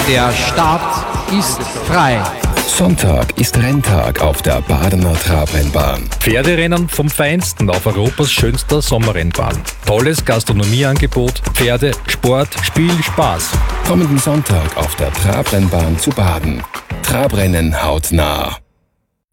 Der Start ist frei. Sonntag ist Renntag auf der Badener Trabrennbahn. Pferderennen vom Feinsten auf Europas schönster Sommerrennbahn. Tolles Gastronomieangebot, Pferde, Sport, Spiel, Spaß. Kommenden Sonntag auf der Trabrennbahn zu Baden. Trabrennen hautnah.